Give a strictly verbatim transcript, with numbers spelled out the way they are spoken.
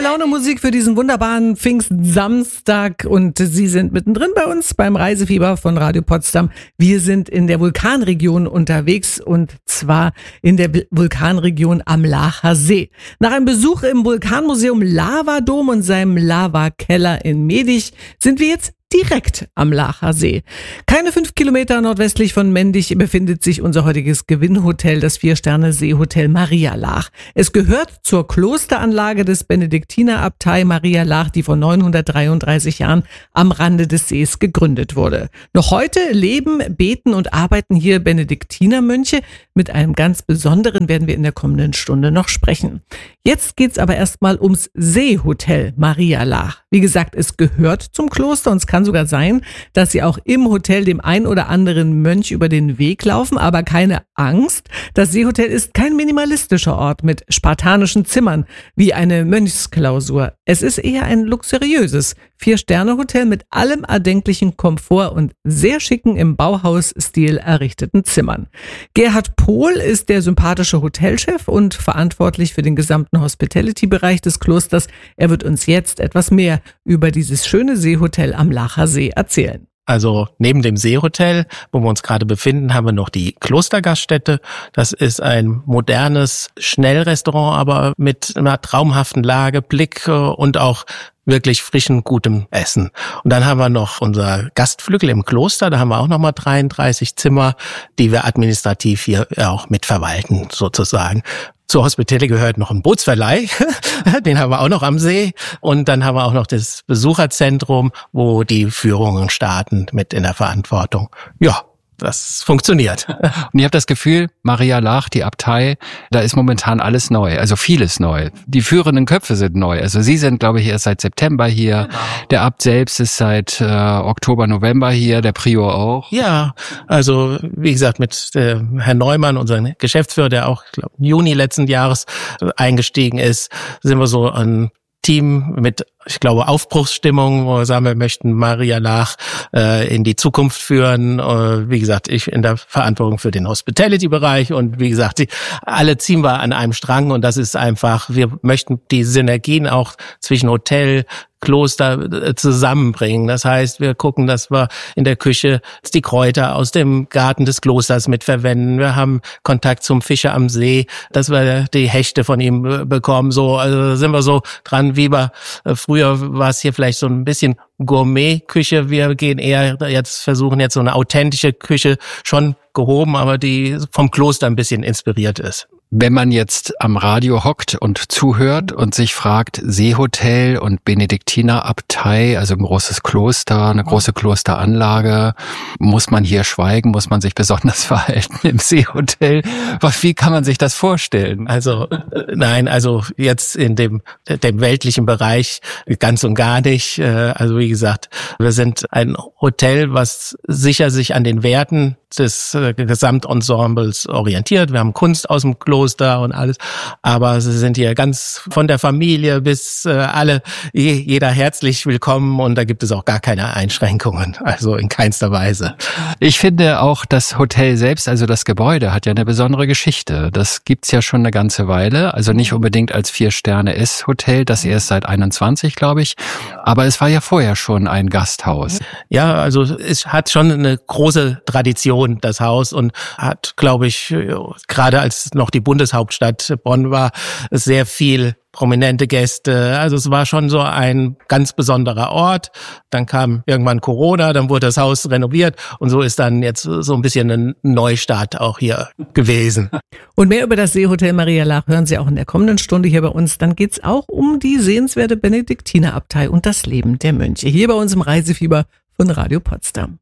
Laune Musik für diesen wunderbaren Pfingstsamstag und Sie sind mittendrin bei uns beim Reisefieber von Radio Potsdam. Wir sind in der Vulkanregion unterwegs und zwar in der Vulkanregion am Laacher See. Nach einem Besuch im Vulkanmuseum Lavadom und seinem Lavakeller in Meedig sind wir jetzt direkt am Laacher See. Keine fünf Kilometer nordwestlich von Mendig befindet sich unser heutiges Gewinnhotel, das Vier-Sterne-Seehotel Maria Laach. Es gehört zur Klosteranlage des Benediktinerabtei Maria Laach, die vor neunhundertdreiunddreißig Jahren am Rande des Sees gegründet wurde. Noch heute leben, beten und arbeiten hier Benediktinermönche. Mit einem ganz besonderen werden wir in der kommenden Stunde noch sprechen. Jetzt geht's aber erstmal ums Seehotel Maria Laach. Wie gesagt, es gehört zum Kloster und es kann sogar sein, dass Sie auch im Hotel dem ein oder anderen Mönch über den Weg laufen, aber keine Angst. Das Seehotel ist kein minimalistischer Ort mit spartanischen Zimmern wie eine Mönchsklausur. Es ist eher ein luxuriöses Vier-Sterne-Hotel mit allem erdenklichen Komfort und sehr schicken im Bauhausstil errichteten Zimmern. Gerhard Pohl ist der sympathische Hotelchef und verantwortlich für den gesamten Hospitality-Bereich des Klosters. Er wird uns jetzt etwas mehr über dieses schöne Seehotel am Laacher See erzählen. Also neben dem Seehotel, wo wir uns gerade befinden, haben wir noch die Klostergaststätte. Das ist ein modernes Schnellrestaurant, aber mit einer traumhaften Lage, Blick und auch wirklich frischen, gutem Essen. Und dann haben wir noch unser Gastflügel im Kloster, da haben wir auch nochmal dreiunddreißig Zimmer, die wir administrativ hier auch mitverwalten, sozusagen. Zur Hospitality gehört noch ein Bootsverleih, den haben wir auch noch am See. Und dann haben wir auch noch das Besucherzentrum, wo die Führungen starten mit in der Verantwortung. Ja, das funktioniert. Und ihr habt das Gefühl, Maria Laach, die Abtei, da ist momentan alles neu, also vieles neu. Die führenden Köpfe sind neu. Also Sie sind, glaube ich, erst seit September hier. Genau. Der Abt selbst ist seit äh, Oktober, November hier, der Prior auch. Ja, also wie gesagt, mit äh, Herrn Neumann, unserem Geschäftsführer, der auch ich glaub, im Juni letzten Jahres äh, eingestiegen ist, sind wir so ein Team mit, ich glaube, Aufbruchsstimmung, wo wir sagen, wir möchten Maria Laach äh, in die Zukunft führen. Äh, wie gesagt, ich in der Verantwortung für den Hospitality-Bereich und wie gesagt, die, alle ziehen wir an einem Strang und das ist einfach, wir möchten die Synergien auch zwischen Hotel, Kloster zusammenbringen. Das heißt, wir gucken, dass wir in der Küche die Kräuter aus dem Garten des Klosters mitverwenden. Wir haben Kontakt zum Fischer am See, dass wir die Hechte von ihm bekommen. So, also sind wir so dran, wie wir früher war es hier vielleicht so ein bisschen Gourmet-Küche. Wir gehen eher jetzt versuchen jetzt so eine authentische Küche, schon gehoben, aber die vom Kloster ein bisschen inspiriert ist. Wenn man jetzt am Radio hockt und zuhört und sich fragt, Seehotel und Benediktinerabtei, also ein großes Kloster, eine große Klosteranlage, muss man hier schweigen, muss man sich besonders verhalten im Seehotel? Wie kann man sich das vorstellen? Also nein, also jetzt in dem, dem weltlichen Bereich ganz und gar nicht. Also wie gesagt, wir sind ein Hotel, was sicher sich an den Werten des Gesamtensembles orientiert. Wir haben Kunst aus dem Kloster und alles, aber sie sind hier ganz von der Familie bis äh, alle, jeder herzlich willkommen und da gibt es auch gar keine Einschränkungen, also in keinster Weise. Ich finde auch, das Hotel selbst, also das Gebäude, hat ja eine besondere Geschichte. Das gibt's ja schon eine ganze Weile, also nicht unbedingt als Vier-Sterne-S-Hotel, das erst seit einundzwanzig, glaube ich, aber es war ja vorher schon ein Gasthaus. Ja, also es hat schon eine große Tradition, das Haus, und hat, glaube ich, gerade als noch die Bundeshauptstadt Bonn war, sehr viel prominente Gäste. Also es war schon so ein ganz besonderer Ort. Dann kam irgendwann Corona, dann wurde das Haus renoviert und so ist dann jetzt so ein bisschen ein Neustart auch hier gewesen. Und mehr über das Seehotel Maria Laach hören Sie auch in der kommenden Stunde hier bei uns. Dann geht's auch um die sehenswerte Benediktinerabtei und das Leben der Mönche. Hier bei uns im Reisefieber von Radio Potsdam.